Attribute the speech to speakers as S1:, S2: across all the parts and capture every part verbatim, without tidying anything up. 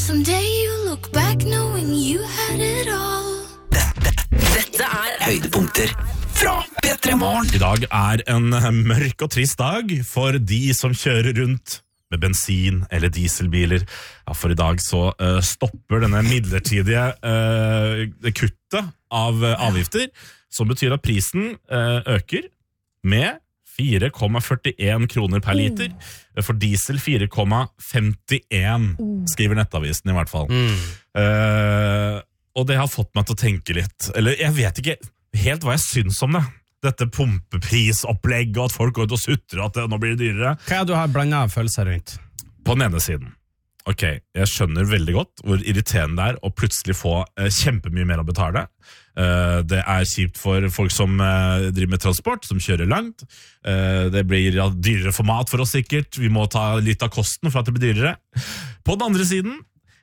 S1: Someday you look back knowing you had it all.
S2: Dette, dette er høydepunkter fra P tre Morgen.
S3: I dag er en mørk og trist dag for de som kjører rundt med bensin- eller dieselbiler. Ja, for i dag så uh, stopper denne midlertidige uh, kuttet av uh, avgifter, som betyr at prisen uh, øker med fire komma førtien kroner per liter. For diesel fire komma femtien, skriver Nettavisen i hvert fall. Mm. Uh, og det har fått meg til å tenke litt. Eller jeg vet ikke helt hva jeg syns om det. Dette pumpeprisopplegget, og at folk går ut og sutrer at det, nå blir det dyrere.
S4: Hva er det du har blandet av følelser rundt?
S3: På den ene siden. Ok, jeg skjønner veldig godt hvor irriterende det er å plutselig få eh, kjempemye mer å betale. Uh, det er kjipt for folk som uh, driver med transport, som kjører langt. Uh, det blir ja, dyrere for mat for oss sikkert. Vi må ta litt av kosten for at det blir dyrere. På den andre siden,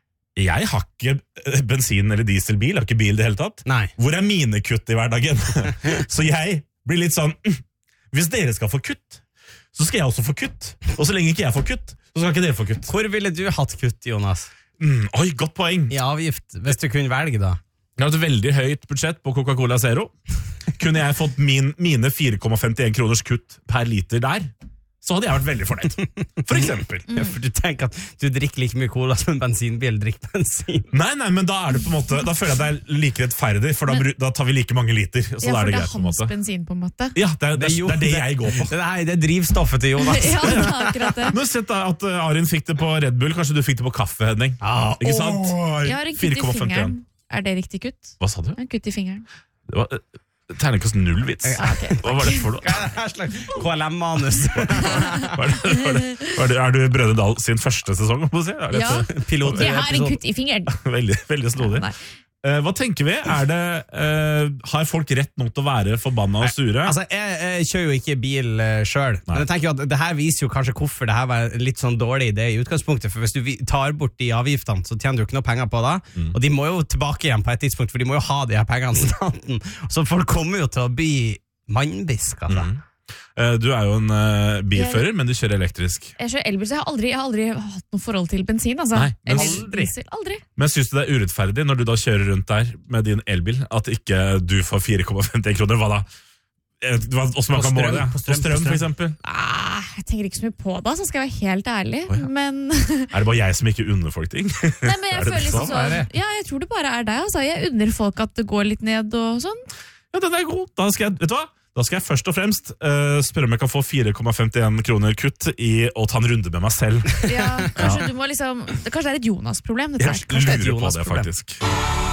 S3: jeg har ikke bensin- eller dieselbil, jeg har ikke bil i det hele tatt.
S4: Nei.
S3: Hvor er mine kutt i hverdagen? Så jeg blir litt sånn, hvis dere skal få kutt, så skal jeg også få kutt. Og så lenge ikke jeg får kutt, så skal ikke dere få kutt.
S4: Hvor ville du hatt kutt, Jonas?
S3: Mm, oi, godt poeng.
S4: I avgift, hvis du kunne velge da.
S3: Jeg har et veldig høyt budsjett på Coca-Cola Zero. Kunne jeg fått min, mine fire komma femtien kroners kutt per liter der, så hadde jeg vært veldig fornøyd. For eksempel.
S4: Ja, for du tenker at du drikker like mye cola som en bensinbil drikker bensin.
S3: Nei, nei, men da er det på en måte, da føler jeg det er like rettferdig, for da,
S5: Men,
S3: da tar vi like mange liter. Så
S5: ja,
S3: da er det,
S5: for det
S3: greit
S5: er
S3: på en
S5: hans
S3: måte.
S5: bensin på en måte.
S3: Ja, det er det, er, det, er det jeg går på.
S4: Det er, det er drivstoffet til Jonas.
S5: Ja, det er akkurat det.
S3: Nå har sett da at uh, Arin fikk det på Red Bull, kanskje du fikk det på kaffe, Henning.
S4: Ah,
S3: ikke sant?
S5: Jeg har en kutt i fingeren. Er det riktig kutt?
S3: Hva sa du?
S5: En kutt i fingeren.
S3: Det var... Uh, Terningkast null vits.
S5: Ja, okay.
S3: Hva var det for noe?
S4: Hva er det her slags K L M-manus?
S3: Var det, var det, var det, er du Brødre Dal sin første sesong? Må si? Er
S5: Ja,
S4: Pilot-
S5: jeg har en kutt i fingeren.
S3: Veldig, veldig snodig.
S5: Nei.
S3: Uh, hva tenker vi? Er det, uh, har folk rett nå til å være forbanna og sure?
S4: Altså, jeg, jeg kjører jo ikke bil uh, selv, men jeg tenker jo at det her viser jo kanskje hvorfor det her var en litt sånn dårlig idé i utgangspunktet, for hvis du vi- tar bort de avgiftene, så tjener du ikke noe penger på det, mm. og de må jo tilbake igjen på et tidspunkt, for de må jo ha de her pengene staten, så folk kommer jo til å bli mannbisk, altså.
S3: Mm. Uh, du er jo en uh, bilfører, men du kjører elektrisk.
S5: Jeg kjører elbil, så jeg har aldri, jeg har aldri hatt noe forhold til bensin. Altså.
S3: Nei, men
S5: Eller
S4: aldri.
S5: diesel. Aldri.
S3: Men synes du det er urettferdig når du da kjører rundt der med din elbil, at ikke du får fire komma femtien kroner? Hva da? Eh, Hva, hvordan man
S4: På
S3: kan
S4: strøm,
S3: måle det?
S4: på
S3: På
S4: strøm,
S3: strøm,
S4: på
S3: for
S4: strøm.
S3: eksempel.
S5: Ah, jeg tenker ikke så mye på det, så skal jeg være helt ærlig.
S3: Å, ja.
S5: Men,
S3: Er det bare jeg som ikke unner folk ting?
S5: nei, men jeg
S3: Er det
S5: føler liksom
S3: sånn?
S4: Er det?
S5: sånn Ja, jeg tror det bare er deg. Altså. Jeg unner folk at det går litt ned og sånn.
S3: Ja, den er god. Da skal jeg, vet du hva? Da skal jeg først og fremst uh, spørre om jeg kan få fire komma femtien kroner kutt i å ta en runde med meg selv.
S5: Ja, kanskje du må liksom Kanskje det er et Jonas-problem. dette her.
S3: Jeg
S4: Kanskje det er et
S3: lurer på det,
S4: Jonas-problem.
S3: faktisk.